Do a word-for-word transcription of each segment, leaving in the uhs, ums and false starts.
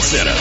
Center.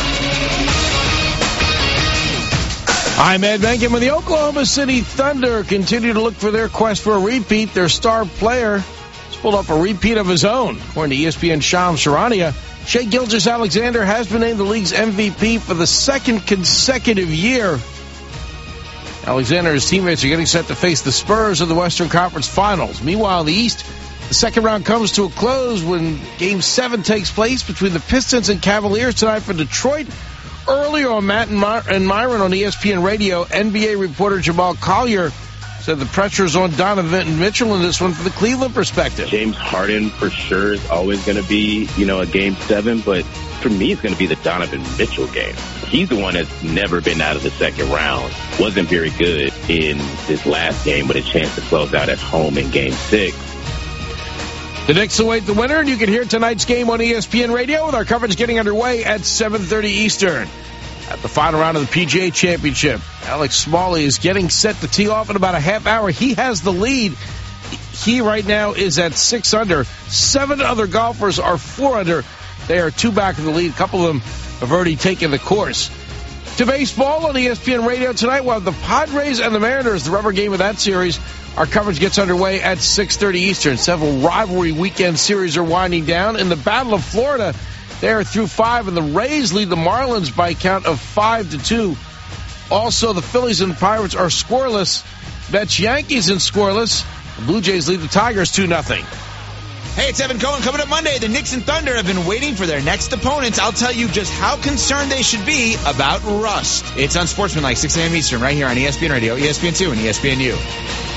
I'm Ed Benkin. When the Oklahoma City Thunder continue to look for their quest for a repeat, their star player has pulled up a repeat of his own. According to E S P N's Shams Charania, Shai Gilgeous-Alexander has been named the league's M V P for the second consecutive year. Alexander and his teammates are getting set to face the Spurs in the Western Conference Finals. Meanwhile, in the East, the second round comes to a close when Game seven takes place between the Pistons and Cavaliers tonight for Detroit. Earlier on Matt and, My- and Myron on E S P N Radio, N B A reporter Jamal Collier said the pressure is on Donovan Mitchell in this one from the Cleveland perspective. James Harden for sure is always going to be, you know, a Game seven, but for me it's going to be the Donovan Mitchell game. He's the one that's never been out of the second round. Wasn't very good in this last game, but a chance to close out at home in Game six. The Knicks await the winner, and you can hear tonight's game on E S P N Radio with our coverage getting underway at seven thirty Eastern. At the final round of the P G A Championship, Alex Smalley is getting set to tee off in about a half hour. He has the lead. He right now is at six under. Seven other golfers are four under. They are two back in the lead. A couple of them have already taken the course. To baseball on E S P N Radio tonight, we'll have the Padres and the Mariners, the rubber game of that series. Our coverage gets underway at six thirty Eastern. Several rivalry weekend series are winding down. In the Battle of Florida, they are through five, and the Rays lead the Marlins by a count of five to two. Also, the Phillies and Pirates are scoreless. Mets Yankees in scoreless. The Blue Jays lead the Tigers two nothing. Hey, it's Evan Cohen. Coming up Monday, the Knicks and Thunder have been waiting for their next opponents. I'll tell you just how concerned they should be about rust. It's Unsportsmanlike, six a.m. Eastern, right here on E S P N Radio, E S P N two, and E S P N U.